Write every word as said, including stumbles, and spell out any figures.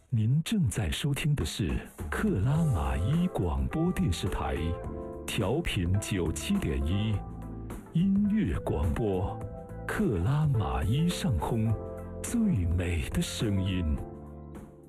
您正在收听的是克拉玛依广播电视台，调频九七点一，音乐广播，克拉玛依上空最美的声音。